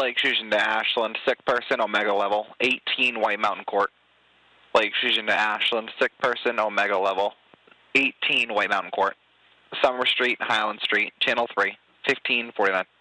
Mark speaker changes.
Speaker 1: Lake Fusion to Ashland, sick person, Omega level. 18 White Mountain Court. Lake Fusion to Ashland, sick person, Omega level. 18 White Mountain Court. Summer Street, Highland Street, Channel 3, 1549.